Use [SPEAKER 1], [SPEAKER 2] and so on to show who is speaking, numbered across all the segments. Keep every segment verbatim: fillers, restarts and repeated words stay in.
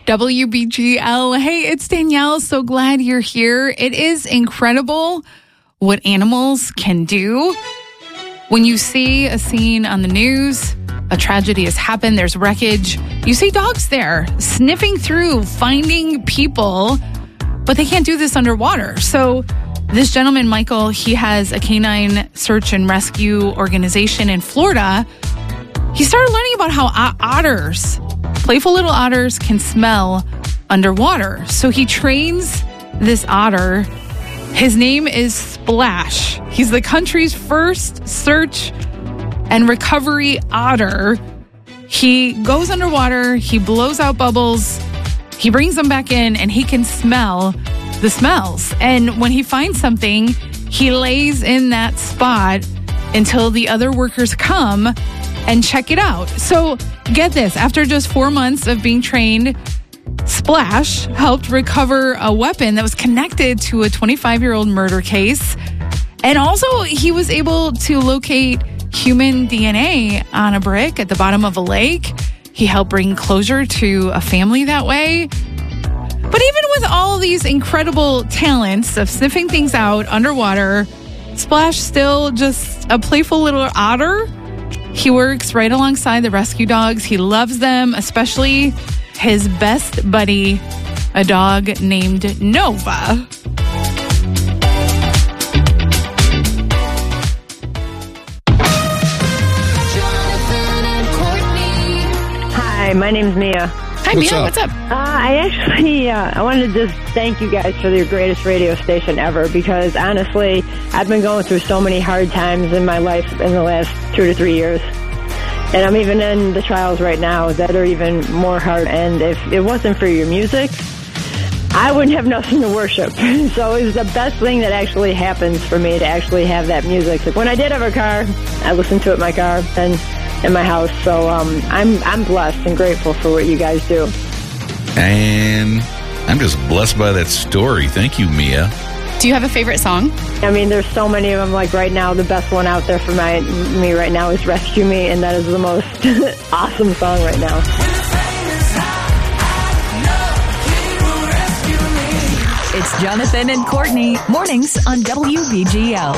[SPEAKER 1] W B G L. Hey, it's Danielle. So glad you're here. It is incredible what animals can do. When you see a scene on the news, a tragedy has happened, there's wreckage, you see dogs there sniffing through, finding people, but they can't do this underwater. So this gentleman, Michael, he has a canine search and rescue organization in Florida. He started learning about how otters, playful little otters, can smell underwater. So he trains this otter. His name is Splash. He's the country's first search and recovery otter. He goes underwater, he blows out bubbles, he brings them back in, and he can smell the smells. And when he finds something, he lays in that spot until the other workers come and check it out. So get this, after just four months of being trained, Splash helped recover a weapon that was connected to a twenty-five-year-old murder case. And also, he was able to locate human D N A on a brick at the bottom of a lake. He helped bring closure to a family that way. But even with all these incredible talents of sniffing things out underwater, Splash still just a playful little otter. He works right alongside the rescue dogs. He loves them, especially his best buddy, a dog named Nova.
[SPEAKER 2] Hi, my name's Mia.
[SPEAKER 1] Hi, what's Mia. Up? What's up?
[SPEAKER 2] Uh, I actually, uh, I wanted to just thank you guys for your greatest radio station ever, because honestly, I've been going through so many hard times in my life in the last two to three years. And I'm even in the trials right now that are even more hard. And if it wasn't for your music, I wouldn't have nothing to worship. So it's the best thing that actually happens for me to actually have that music. When I did have a car, I listened to it in my car and in my house. So um, I'm I'm blessed and grateful for what you guys do.
[SPEAKER 3] And I'm just blessed by that story. Thank you, Mia.
[SPEAKER 1] Do you have a favorite song?
[SPEAKER 2] I mean, there's so many of them. Like right now, the best one out there for my me right now is Rescue Me, and that is the most awesome song right now.
[SPEAKER 4] It's Jonathan and Courtney, mornings on W B G L.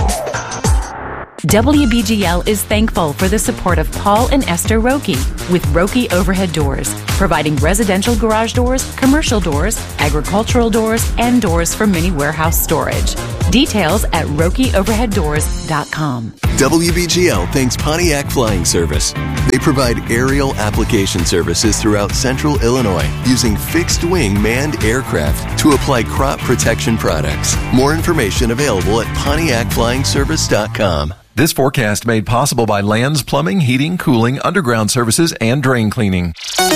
[SPEAKER 4] W B G L is thankful for the support of Paul and Esther Roki with Roki Overhead Doors, providing residential garage doors, commercial doors, agricultural doors, and doors for mini warehouse storage. Details at roki overhead doors dot com.
[SPEAKER 5] W B G L thanks Pontiac Flying Service. They provide aerial application services throughout central Illinois using fixed-wing manned aircraft to apply crop protection products. More information available at pontiac flying service dot com.
[SPEAKER 6] This forecast made possible by Lands Plumbing, Heating, Cooling, Underground Services, and Drain Cleaning.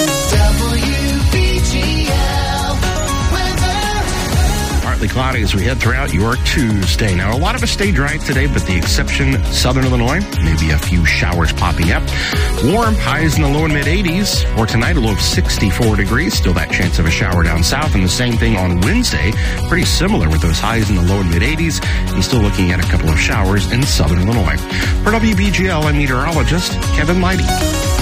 [SPEAKER 7] Partly cloudy as we head throughout your Tuesday. Now, a lot of us stay dry today, but the exception, southern Illinois, maybe a few showers popping up. Warm, highs in the low and mid eighties. For tonight, a low of sixty-four degrees. Still that chance of a shower down south. And the same thing on Wednesday. Pretty similar with those highs in the low and mid eighties. And still looking at a couple of showers in southern Illinois. For W B G L, I'm meteorologist Kevin Leidy.